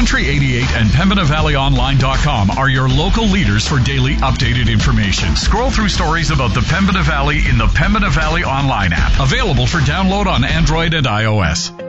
Country 88 and PembinaValleyOnline.com are your local leaders for daily updated information. Scroll through stories about the Pembina Valley in the Pembina Valley Online app, available for download on Android and iOS.